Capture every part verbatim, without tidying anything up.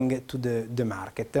to the, the market.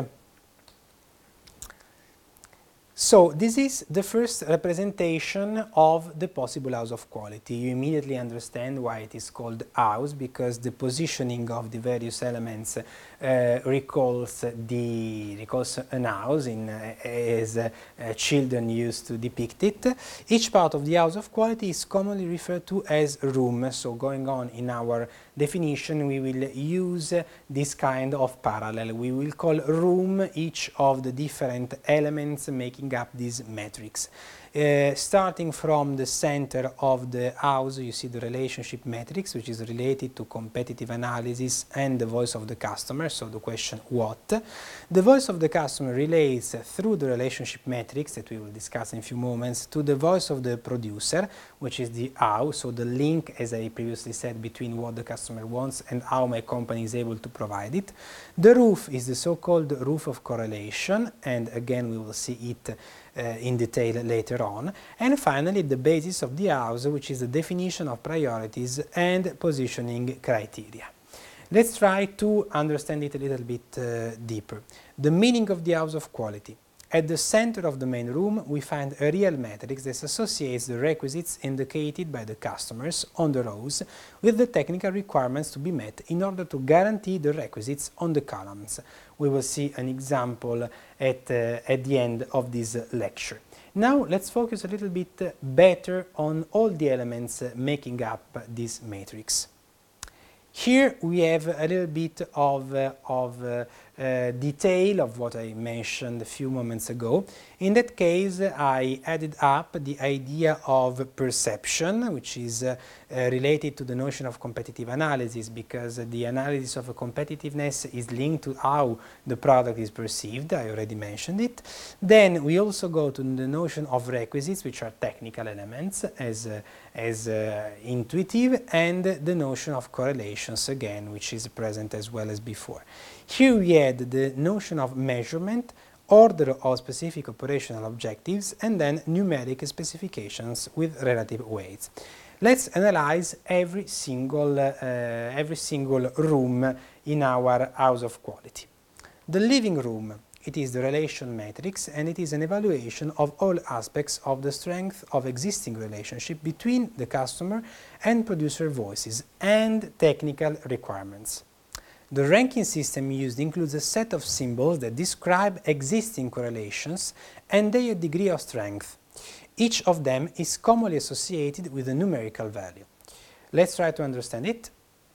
So this is the first representation of the possible house of quality. You immediately understand why it is called house, because the positioning of the various elements uh, recalls the recalls an house in uh, as uh, uh, children used to depict it. Each part of the house of quality is commonly referred to as room. So going on in our definition, we will use uh, this kind of parallel. We will call room each of the different elements making up this matrix. Uh, starting from the center of the house, you see the relationship matrix, which is related to competitive analysis and the voice of the customer, so the question what. The voice of the customer relates through the relationship matrix that we will discuss in a few moments to the voice of the producer, which is the how, so the link, as I previously said, between what the customer wants and how my company is able to provide it. The roof is the so-called roof of correlation, and again we will see it uh, in detail later on. And finally, the basis of the house, which is the definition of priorities and positioning criteria. Let's try to understand it a little bit uh, deeper. The meaning of the house of quality. At the center of the main room, we find a real matrix that associates the requisites indicated by the customers on the rows with the technical requirements to be met in order to guarantee the requisites on the columns. We will see an example at, uh, at the end of this lecture. Now let's focus a little bit better on all the elements making up this matrix. Here we have a little bit of, uh, of uh, uh, detail of what I mentioned a few moments ago. In that case, I added up the idea of perception, which is uh, uh, related to the notion of competitive analysis, because uh, the analysis of a competitiveness is linked to how the product is perceived. I already mentioned it. Then we also go to the notion of requisites, which are technical elements, as, uh, as uh, intuitive, and the notion of correlations again, which is present as well as before. Here we add the notion of measurement, order of specific operational objectives, and then numeric specifications with relative weights. Let's analyze every single, uh, every single room in our house of quality. The living room. It is the relation matrix, and it is an evaluation of all aspects of the strength of existing relationship between the customer and producer voices and technical requirements. The ranking system used includes a set of symbols that describe existing correlations and their degree of strength. Each of them is commonly associated with a numerical value. Let's try to understand it.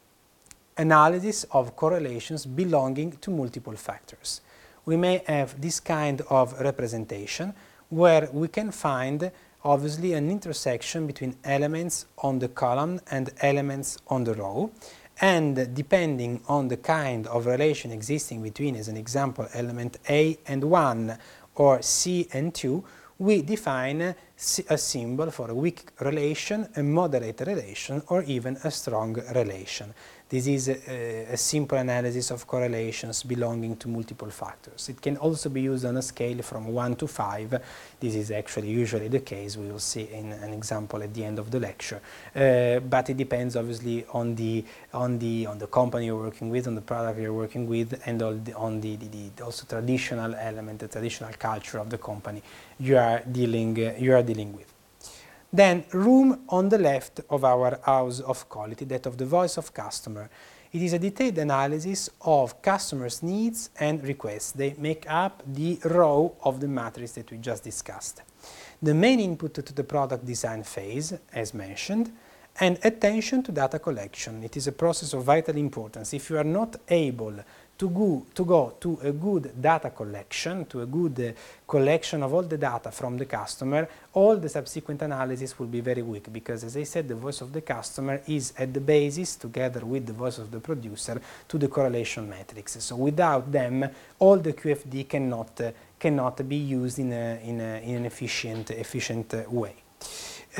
Analysis of correlations belonging to multiple factors. We may have this kind of representation where we can find obviously an intersection between elements on the column and elements on the row, and depending on the kind of relation existing between, as an example, element A and one or C and two, we define a symbol for a weak relation, a moderate relation, or even a strong relation. This is a, a simple analysis of correlations belonging to multiple factors. It can also be used on a scale from one to five. This is actually usually the case. We will see in an example at the end of the lecture. Uh, but it depends obviously on the, on, the, on the company you're working with, on the product you're working with, and all the, on the, the, the also traditional element, the traditional culture of the company you are dealing, uh, you are dealing with. Then, room on the left of our house of quality, that of the voice of customer. It is a detailed analysis of customers' needs and requests. They make up the row of the matrix that we just discussed. The main input to the product design phase, as mentioned, and attention to data collection. It is a process of vital importance. If you are not able to go to, go to a good data collection, to a good uh, collection of all the data from the customer, all the subsequent analysis will be very weak, because, as I said, the voice of the customer is at the basis, together with the voice of the producer, to the correlation matrix. So without them, all the Q F D cannot, uh, cannot be used in, a, in, a, in an efficient, efficient uh, way.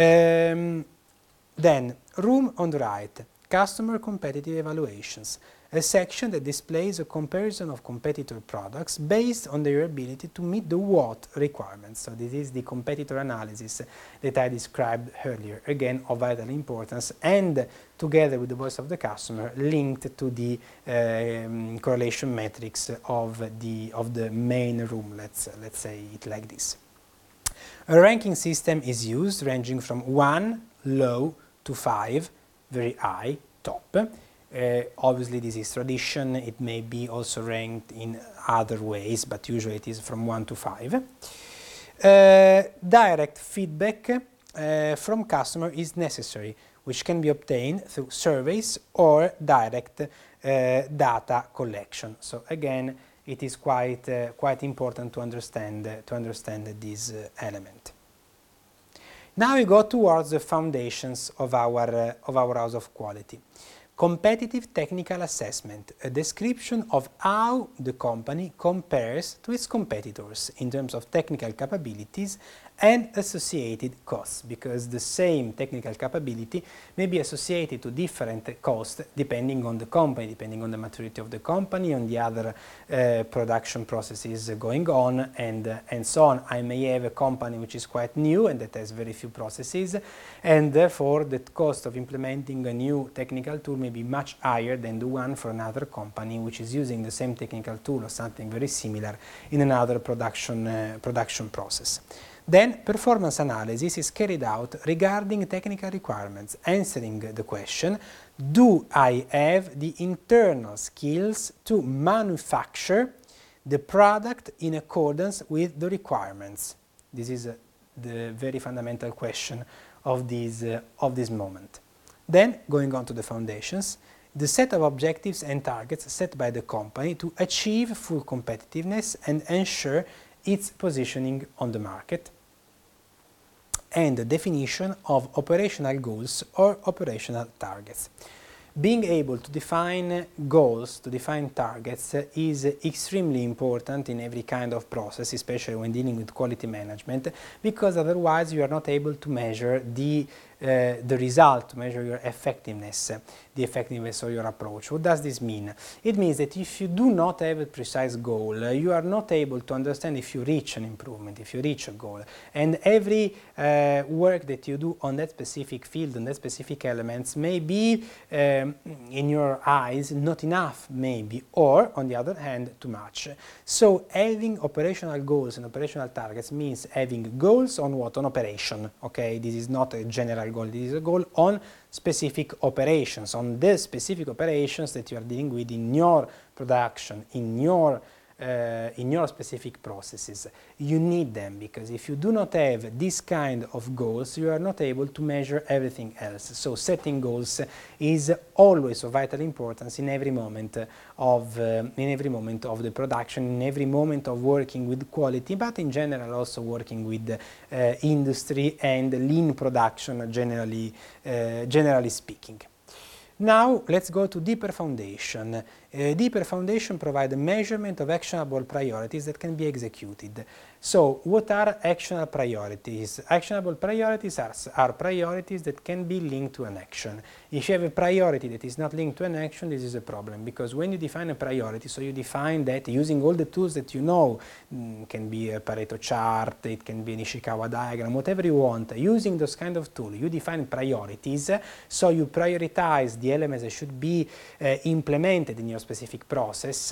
Um, then, room on the right, customer competitive evaluations. a section that displays a comparison of competitor products based on their ability to meet the what requirements. So this is the competitor analysis that I described earlier, again of vital importance, and together with the voice of the customer linked to the um, correlation metrics of the, of the main room, let's, let's say it like this. A ranking system is used ranging from one, low, to five, very high, top. Uh, obviously this is tradition, it may be also ranked in other ways, but usually it is from one to five. Uh, direct feedback uh, from customer is necessary, which can be obtained through surveys or direct uh, data collection. So again, it is quite, uh, quite important to understand, uh, to understand this uh, element. Now we go towards the foundations of our, uh, of our house of quality. Competitive technical assessment, a description of how the company compares to its competitors in terms of technical capabilities and associated costs, because the same technical capability may be associated to different costs depending on the company, depending on the maturity of the company, on the other uh, production processes going on, and, uh, and so on. I may have a company which is quite new and that has very few processes, and therefore the cost of implementing a new technical tool may be much higher than the one for another company which is using the same technical tool or something very similar in another production, uh, production process. Then performance analysis is carried out regarding technical requirements, answering the question, do I have the internal skills to manufacture the product in accordance with the requirements? This is uh, the very fundamental question of this, uh, of this moment. Then, going on to the foundations, the set of objectives and targets set by the company to achieve full competitiveness and ensure its positioning on the market, and the definition of operational goals or operational targets. Being able to define goals, to define targets, uh, is extremely important in every kind of process, especially when dealing with quality management, because otherwise you are not able to measure the, uh, the result, to measure your effectiveness, uh, the effectiveness of your approach. What does this mean? It means that if you do not have a precise goal, uh, you are not able to understand if you reach an improvement, if you reach a goal. And every uh, work that you do on that specific field, on that specific elements, may be um, in your eyes not enough maybe, or on the other hand too much. So having operational goals and operational targets means having goals on what? On operation, okay? This is not a general goal, this is a goal on specific operations, on the specific operations that you are dealing with in your production, in your Uh, in your specific processes. You need them, because if you do not have this kind of goals, you are not able to measure everything else. So setting goals is always of vital importance in every moment of, uh, in every moment of the production, in every moment of working with quality, but in general also working with uh, industry and lean production, generally, uh, generally speaking. Now let's go to deeper foundation. Uh, deeper foundation provides a measurement of actionable priorities that can be executed. So what are actionable priorities? Actionable priorities are, are priorities that can be linked to an action. If you have a priority that is not linked to an action, this is a problem, because when you define a priority, so you define that using all the tools that you know, mm, can be a Pareto chart, it can be an Ishikawa diagram, whatever you want, using those kind of tools, you define priorities, so you prioritize the elements that should be uh, implemented in your specific process.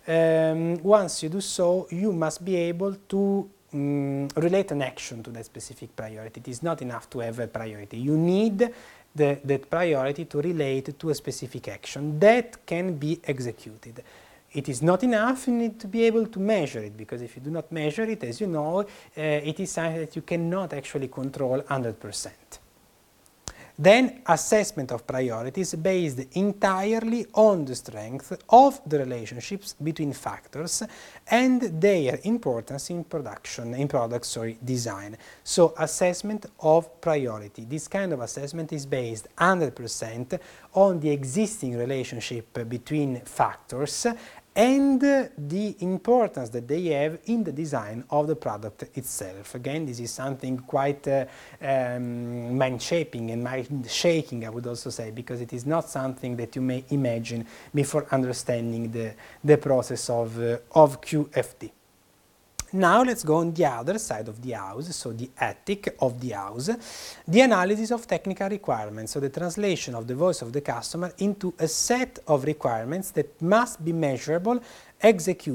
Um, once you do so, you must be able to um, relate an action to that specific priority. It is not enough to have a priority. You need the, that priority to relate to a specific action that can be executed. It is not enough, you need to be able to measure it, because if you do not measure it, as you know, uh, it is something that you cannot actually control one hundred percent. Then assessment of priorities based entirely on the strength of the relationships between factors and their importance in production, in product sorry, design. So assessment of priority. This kind of assessment is based one hundred percent on the existing relationship between factors and the importance that they have in the design of the product itself. Again, this is something quite uh, um, mind-shaping and mind-shaking, I would also say, because it is not something that you may imagine before understanding the, the process of, uh, of Q F D. Now let's go on the other side of the house, so the ethic of the house, the analysis of technical requirements, so the translation of the voice of the customer into a set of requirements that must be measurable, executable,